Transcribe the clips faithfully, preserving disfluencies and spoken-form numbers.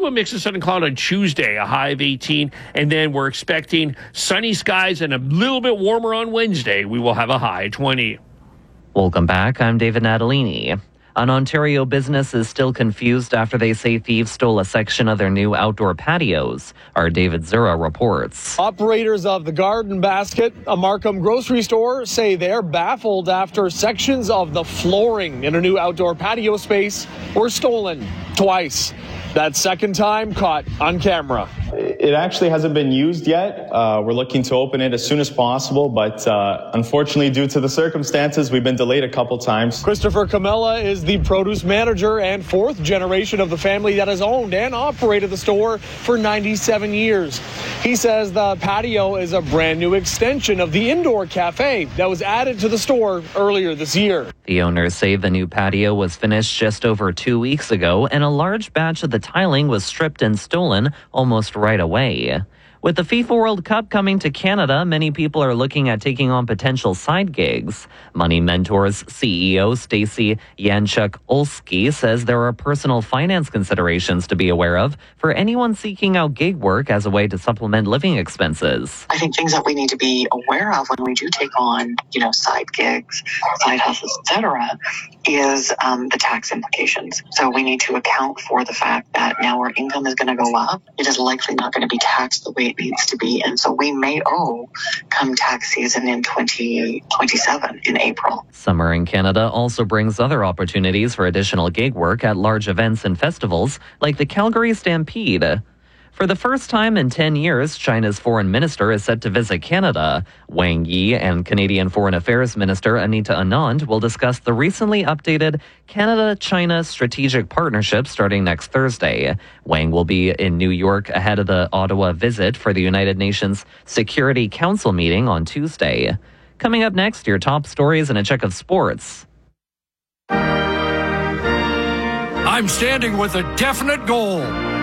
a mix of sun and cloud on Tuesday, a high of eighteen. And then we're expecting sunny skies and a little bit warmer on Wednesday. We will have a high of twenty. Welcome back. I'm David Natalini. An Ontario business is still confused after they say thieves stole a section of their new outdoor patios. Our David Zura reports. Operators of the Garden Basket, a Markham grocery store, say they're baffled after sections of the flooring in a new outdoor patio space were stolen twice. That second time caught on camera. It actually hasn't been used yet. Uh, we're looking to open it as soon as possible, but uh, unfortunately, due to the circumstances, we've been delayed a couple times. Christopher Camella is the produce manager and fourth generation of the family that has owned and operated the store for ninety-seven years. He says the patio is a brand new extension of the indoor cafe that was added to the store earlier this year. The owners say the new patio was finished just over two weeks ago, and a large batch of the tiling was stripped and stolen almost right away. With the FIFA World Cup coming to Canada, many people are looking at taking on potential side gigs. Money Mentors C E O Stacy Yanchuk-Olsky says there are personal finance considerations to be aware of for anyone seeking out gig work as a way to supplement living expenses. I think things that we need to be aware of when we do take on, you know, side gigs, side hustles, et cetera, is um, the tax implications. So we need to account for the fact that now our income is going to go up. It is likely not going to be taxed the way it needs to be, and so we may owe come tax season in twenty twenty-seven in April. Summer in Canada also brings other opportunities for additional gig work at large events and festivals like the Calgary Stampede. For the first time in ten years, China's foreign minister is set to visit Canada. Wang Yi and Canadian Foreign Affairs Minister Anita Anand will discuss the recently updated Canada-China strategic partnership starting next Thursday. Wang will be in New York ahead of the Ottawa visit for the United Nations Security Council meeting on Tuesday. Coming up next, your top stories and a check of sports. I'm standing with a definite goal.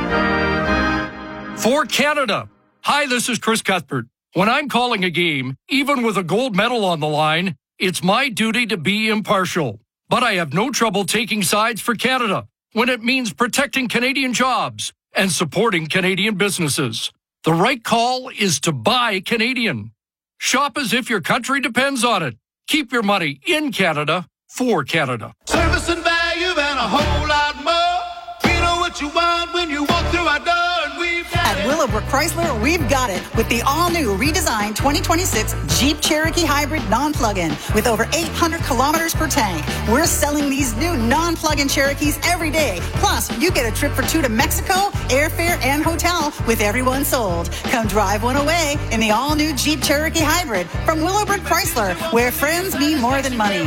For Canada. Hi, this is Chris Cuthbert. When I'm calling a game, even with a gold medal on the line, it's my duty to be impartial. But I have no trouble taking sides for Canada when it means protecting Canadian jobs and supporting Canadian businesses. The right call is to buy Canadian. Shop as if your country depends on it. Keep your money in Canada for Canada. Service and value and a whole lot more. You know what you want when you walk through our door. At Willowbrook Chrysler, we've got it with the all-new redesigned twenty twenty-six Jeep Cherokee Hybrid non-plug-in with over eight hundred kilometers per tank. We're selling these new non-plug-in Cherokees every day. Plus, you get a trip for two to Mexico, airfare, and hotel with every one sold. Come drive one away in the all-new Jeep Cherokee Hybrid from Willowbrook Chrysler, where friends mean more than money.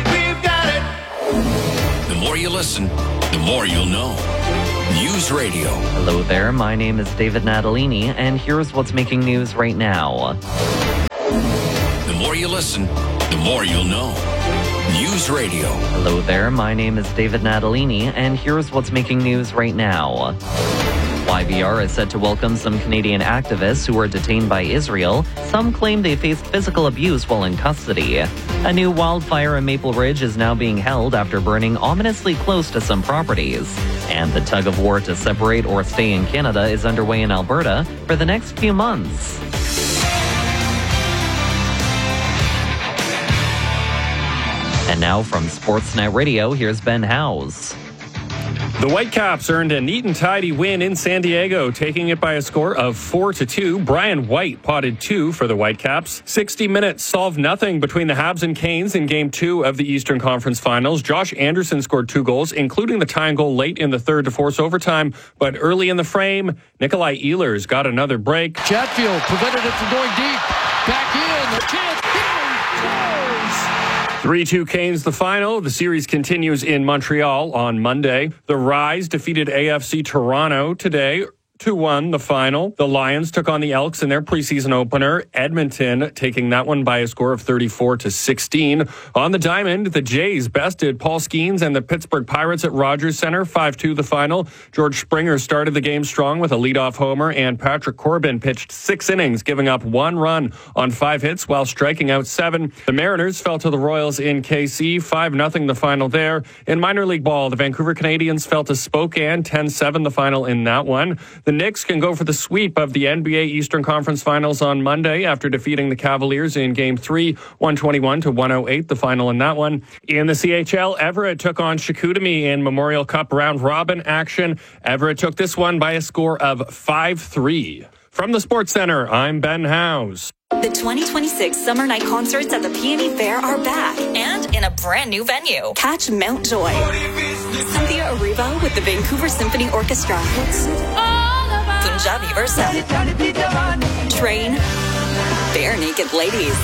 The more you listen, the more you'll know. News Radio. Hello there, my name is David Natalini, and here's what's making news right now. The more you listen, the more you'll know. News Radio. Hello there, my name is David Natalini, and here's what's making news right now. Y V R is set to welcome some Canadian activists who were detained by Israel. Some claim they faced physical abuse while in custody. A new wildfire in Maple Ridge is now being held after burning ominously close to some properties. And the tug of war to separate or stay in Canada is underway in Alberta for the next few months. And now from Sportsnet Radio, here's Ben Howes. The Whitecaps earned a neat and tidy win in San Diego, taking it by a score of four to two. Brian White potted two for the Whitecaps. sixty minutes solved nothing between the Habs and Canes in Game two of the Eastern Conference Finals. Josh Anderson scored two goals, including the tying goal late in the third to force overtime. But early in the frame, Nikolai Ehlers got another break. Chatfield prevented it from going deep. Back in. The chance. three two Canes the final. The series continues in Montreal on Monday. The Rise defeated A F C Toronto today. two one the final. The Lions took on the Elks in their preseason opener. Edmonton taking that one by a score of thirty-four to sixteen. On the diamond, the Jays bested Paul Skeens and the Pittsburgh Pirates at Rogers Center, five two the final. George Springer started the game strong with a leadoff homer, and Patrick Corbin pitched six innings, giving up one run on five hits while striking out seven. The Mariners fell to the Royals in K C, five nothing the final there. In minor league ball, the Vancouver Canadians fell to Spokane, ten seven the final in that one. The Knicks can go for the sweep of the N B A Eastern Conference Finals on Monday after defeating the Cavaliers in Game three, one twenty-one to one oh eight, the final in that one. In the C H L, Everett took on Chicoutimi in Memorial Cup round robin action. Everett took this one by a score of five three. From the Sports Center, I'm Ben Howes. The twenty twenty-six Summer Night Concerts at the Peony Fair are back and in a brand new venue. Catch Mount Joy, Cynthia Erivo with the Vancouver Symphony Orchestra, Punjabi Versa, Train, Bare Naked Ladies,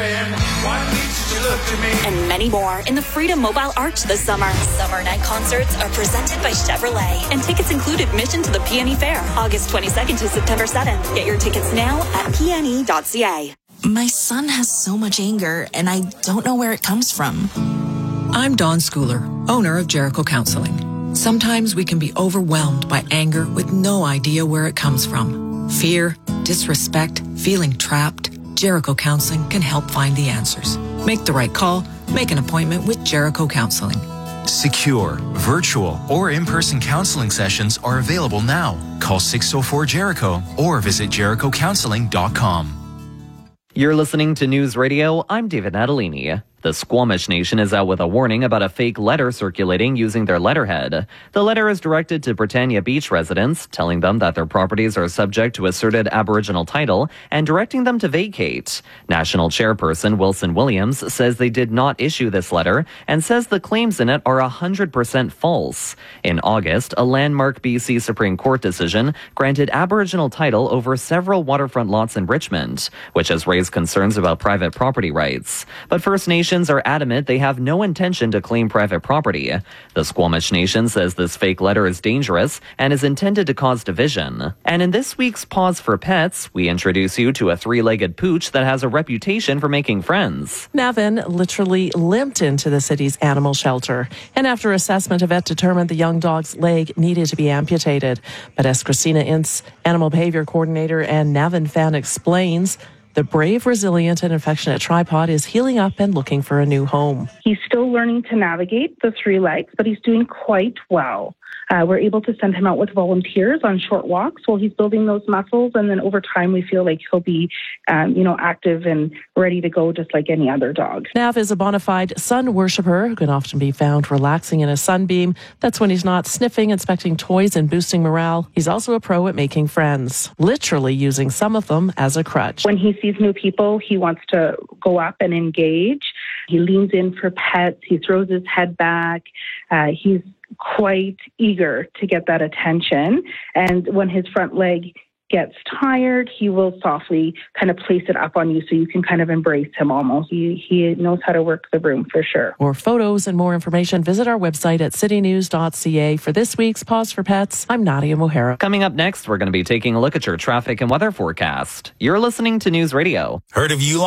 and many more in the Freedom Mobile Arch this summer. Summer Night Concerts are presented by Chevrolet, and tickets include admission to the Peony Fair, August twenty-second to September seventh. Get your tickets now at p n e dot c a. My son has so much anger, and I don't know where it comes from. I'm Dawn Schooler, owner of Jericho Counseling. Sometimes we can be overwhelmed by anger with no idea where it comes from. Fear, disrespect, feeling trapped. Jericho Counseling can help find the answers. Make the right call. Make an appointment with Jericho Counseling. Secure, virtual, or in-person counseling sessions are available now. Call six oh four Jericho or visit jericho counseling dot com. You're listening to News Radio. I'm David Natalini. The Squamish Nation is out with a warning about a fake letter circulating using their letterhead. The letter is directed to Britannia Beach residents, telling them that their properties are subject to asserted Aboriginal title and directing them to vacate. National Chairperson Wilson Williams says they did not issue this letter and says the claims in it are one hundred percent false. In August, a landmark B C Supreme Court decision granted Aboriginal title over several waterfront lots in Richmond, which has raised concerns about private property rights. But First Nations are adamant they have no intention to claim private property. The Squamish Nation says this fake letter is dangerous and is intended to cause division. And in this week's Pause for Pets, we introduce you to a three-legged pooch that has a reputation for making friends. Navin literally limped into the city's animal shelter, and after assessment, a vet determined the young dog's leg needed to be amputated. But as Christina Ince, animal behavior coordinator and Navin fan, explains, the brave, resilient, and affectionate tripod is healing up and looking for a new home. He's still learning to navigate the three legs, but he's doing quite well. Uh, we're able to send him out with volunteers on short walks while he's building those muscles, and then over time we feel like he'll be, um, you know, active and ready to go just like any other dog. Nav is a bona fide sun worshiper who can often be found relaxing in a sunbeam. That's when he's not sniffing, inspecting toys, and boosting morale. He's also a pro at making friends, literally using some of them as a crutch. When he sees new people, he wants to go up and engage. He leans in for pets. He throws his head back. Uh, he's quite eager to get that attention. And when his front leg gets tired, he will softly kind of place it up on you so you can kind of embrace him almost. He, he knows how to work the room for sure. For photos and more information, visit our website at city news dot c a. For this week's Pause for Pets, I'm Nadia Mohara. Coming up next, we're going to be taking a look at your traffic and weather forecast. You're listening to News Radio. Heard of you